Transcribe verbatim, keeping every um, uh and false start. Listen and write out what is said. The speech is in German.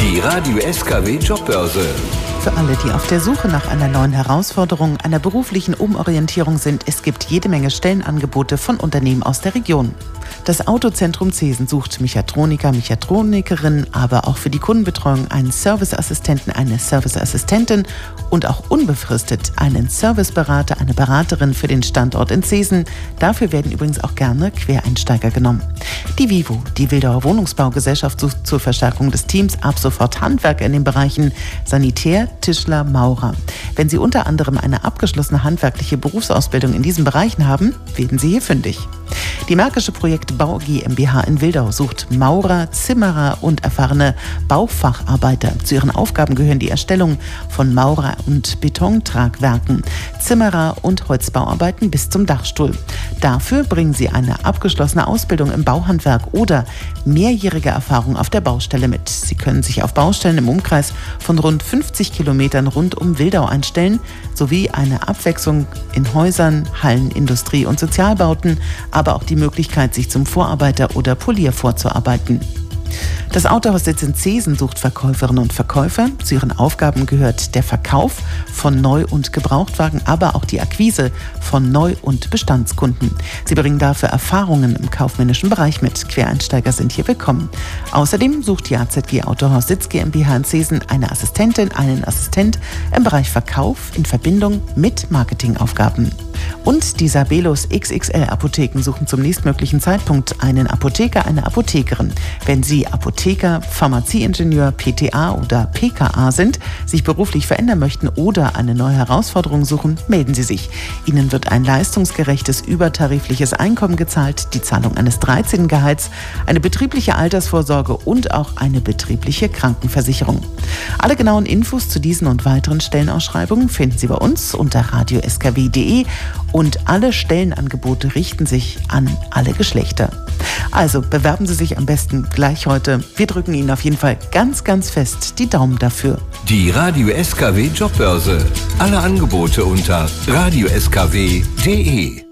Die Radio S K W Jobbörse. Für alle, die auf der Suche nach einer neuen Herausforderung, einer beruflichen Umorientierung sind, es gibt jede Menge Stellenangebote von Unternehmen aus der Region. Das Autozentrum Zesen sucht Mechatroniker, Mechatronikerin, aber auch für die Kundenbetreuung einen Serviceassistenten, eine Serviceassistentin und auch unbefristet einen Serviceberater, eine Beraterin für den Standort in Zesen. Dafür werden übrigens auch gerne Quereinsteiger genommen. Die Vivo, die Wildauer Wohnungsbaugesellschaft, sucht zur Verstärkung des Teams ab sofort Handwerker in den Bereichen Sanitär, Tischler, Maurer. Wenn Sie unter anderem eine abgeschlossene handwerkliche Berufsausbildung in diesen Bereichen haben, werden Sie hier fündig. Die Märkische Projekt Bau GmbH in Wildau sucht Maurer, Zimmerer und erfahrene Baufacharbeiter. Zu ihren Aufgaben gehören die Erstellung von Maurer- und Betontragwerken, Zimmerer- und Holzbauarbeiten bis zum Dachstuhl. Dafür bringen sie eine abgeschlossene Ausbildung im Bauhandwerk oder mehrjährige Erfahrung auf der Baustelle mit. Sie können sich auf Baustellen im Umkreis von rund fünfzig Kilometern rund um Wildau einstellen, sowie eine Abwechslung in Häusern, Hallen, Industrie- und Sozialbauten, aber auch die Möglichkeit, sich zum Vorarbeiter oder Polier vorzuarbeiten. Das Autohaus Sitz in Zesen sucht Verkäuferinnen und Verkäufer. Zu ihren Aufgaben gehört der Verkauf von Neu- und Gebrauchtwagen, aber auch die Akquise von Neu- und Bestandskunden. Sie bringen dafür Erfahrungen im kaufmännischen Bereich mit. Quereinsteiger sind hier willkommen. Außerdem sucht die A Z G Autohaus Sitz GmbH in Zesen eine Assistentin, einen Assistent im Bereich Verkauf in Verbindung mit Marketingaufgaben. Und die Sabelus X X L Apotheken suchen zum nächstmöglichen Zeitpunkt einen Apotheker, eine Apothekerin. Wenn Sie Apotheker, Pharmazieingenieur, P T A oder P K A sind, sich beruflich verändern möchten oder eine neue Herausforderung suchen, melden Sie sich. Ihnen wird ein leistungsgerechtes, übertarifliches Einkommen gezahlt, die Zahlung eines dreizehnten Gehalts, eine betriebliche Altersvorsorge und auch eine betriebliche Krankenversicherung. Alle genauen Infos zu diesen und weiteren Stellenausschreibungen finden Sie bei uns unter radio s k w punkt d e und alle Stellenangebote richten sich an alle Geschlechter. Also bewerben Sie sich am besten gleich heute. Wir drücken Ihnen auf jeden Fall ganz, ganz fest die Daumen dafür. Die Radio S K W Jobbörse. Alle Angebote unter radio s k w punkt d e.